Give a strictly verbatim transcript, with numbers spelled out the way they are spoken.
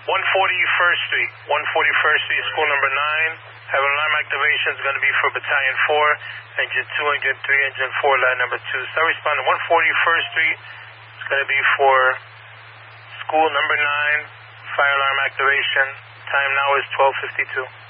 one forty-first Street. one forty-first Street, school number nine. Have alarm activation is going to be for battalion four, engine two, engine three, engine four, line number two. Start responding. one forty-first Street is going to be for school number nine. Fire alarm activation. Time now is twelve fifty-two.